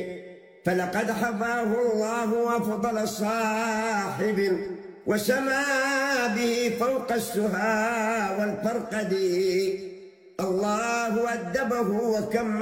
فلقد حفاه الله أفضل صاحب وسما به فوق السها والفرقد. الله أدبه وكم